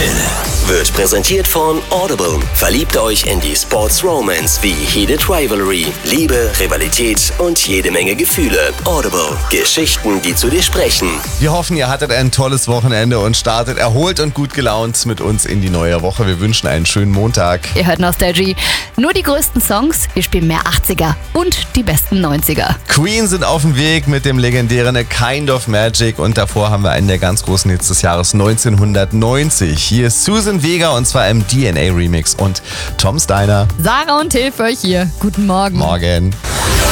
wird präsentiert von Audible. Verliebt euch in die Sports Romance wie Heated Rivalry, Liebe, Rivalität und jede Menge Gefühle. Audible. Geschichten, die zu dir sprechen. Wir hoffen, ihr hattet ein tolles Wochenende und startet erholt und gut gelaunt mit uns in die neue Woche. Wir wünschen einen schönen Montag. Ihr hört Nostalgie. Nur die größten Songs, wir spielen mehr 80er und die besten 90er. Queen sind auf dem Weg mit dem legendären A Kind of Magic und davor haben wir einen der ganz großen Hits des Jahres 1990. Hier ist Susan Vega und zwar im DNA-Remix und Tom Steiner. Sarah und Till für euch hier. Guten Morgen. Morgen.